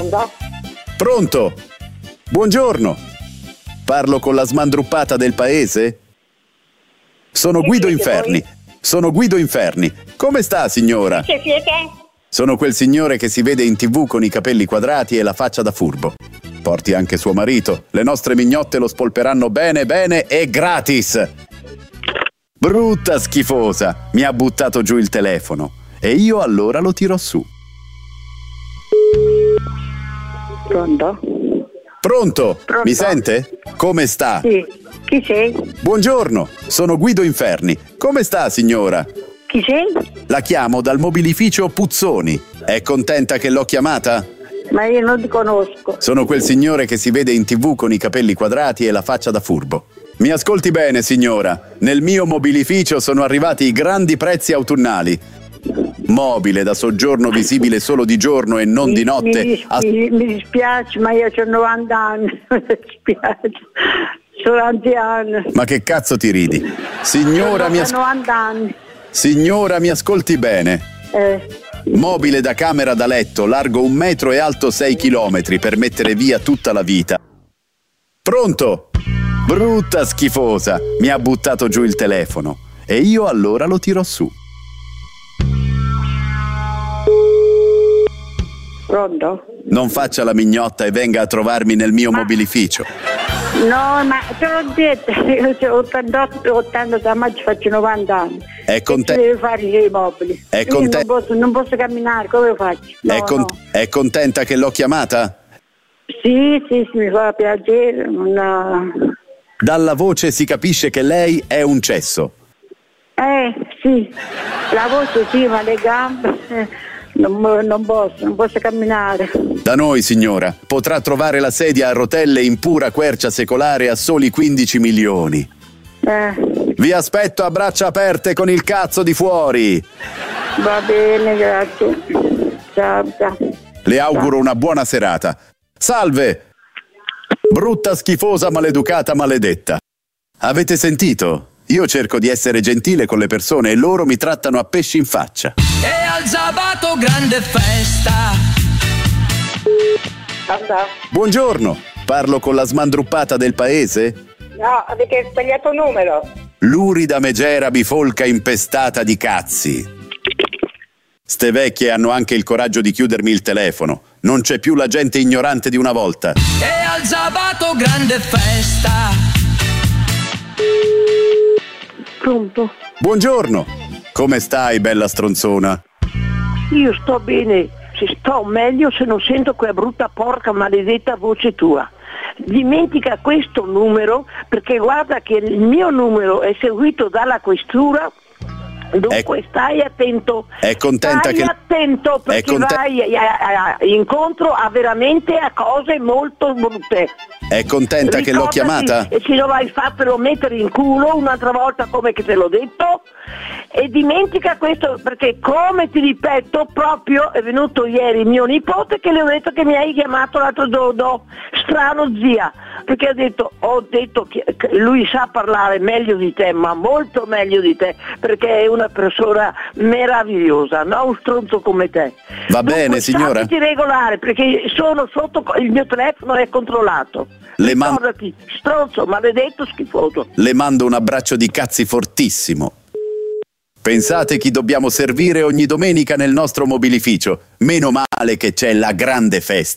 Pronto? Pronto? Buongiorno. Parlo con la smandruppata del paese? Sono Guido Inferni. Sono Guido Inferni. Come sta, signora? Che siete? Sono quel signore che si vede in TV con i capelli quadrati e la faccia da furbo. Porti anche suo marito. Le nostre mignotte lo spolperanno bene bene e gratis. Brutta schifosa. Mi ha buttato giù il telefono. E io allora lo tiro su. Pronto? Pronto? Pronto? Mi sente? Come sta? Sì. Chi sei? Buongiorno, sono Guido Inferni. Come sta, signora? Chi sei? La chiamo dal mobilificio Puzzoni. È contenta che l'ho chiamata? Ma io non ti conosco. Sono quel signore che si vede in TV con i capelli quadrati e la faccia da furbo. Mi ascolti bene, signora. Nel mio mobilificio sono arrivati i grandi prezzi autunnali. Mobile da soggiorno visibile solo di giorno e non di notte. Mi dispiace, ma io ho 90 anni. Mi dispiace. Sono anziana. Ma che cazzo ti ridi? Signora, Ho 90 anni. Signora, mi ascolti bene. Mobile da camera da letto, largo 1 metro e alto 6 chilometri per mettere via tutta la vita. Pronto? Brutta schifosa. Mi ha buttato giù il telefono. E io allora lo tiro su. Pronto? Non faccia la mignotta e venga a trovarmi nel mio mobilificio. No, ma te l'ho detto, io ho 80 da maggio, faccio 90 anni. È contenta? Devi fare i mobili. È contenta? Non posso camminare, come faccio? No, È contenta che l'ho chiamata? Sì, mi fa piacere. No. Dalla voce si capisce che lei è un cesso. Sì, la voce sì, ma le gambe non posso camminare. Da noi, signora, potrà trovare la sedia a rotelle in pura quercia secolare a soli 15 milioni. Vi aspetto a braccia aperte con il cazzo di fuori. Va bene, grazie. Ciao. Le auguro una buona serata. Salve! Brutta schifosa maleducata maledetta. Avete sentito? Io cerco di essere gentile con le persone e loro mi trattano a pesci in faccia. E al sabato grande festa. Buongiorno, parlo con la smandruppata del paese? No, avete sbagliato numero. Lurida megera bifolca impestata di cazzi. Ste vecchie hanno anche il coraggio di chiudermi il telefono. Non c'è più la gente ignorante di una volta. E al sabato grande festa. Pronto? Buongiorno, come stai, bella stronzona? Io sto bene, sto meglio se non sento quella brutta porca maledetta voce tua. Dimentica questo numero, perché guarda che il mio numero è seguito dalla questura. Dunque stai attento. È contenta stai attento perché vai incontro veramente a cose molto brutte. È contenta che l'ho chiamata? E se lo vai fatelo mettere in culo un'altra volta come che te l'ho detto. E dimentica questo, perché come ti ripeto, proprio è venuto ieri mio nipote che le ho detto che mi hai chiamato l'altro giorno, strano zia, perché ho detto che lui sa parlare meglio di te, ma molto meglio di te, perché è una persona meravigliosa, non un stronzo come te. Va bene, signora. Sappiti regolare, perché sono sotto, il mio telefono è controllato. Ricordati, stronzo, maledetto, schifoso. Le mando un abbraccio di cazzi fortissimo. Pensate chi dobbiamo servire ogni domenica nel nostro mobilificio. Meno male che c'è la grande festa.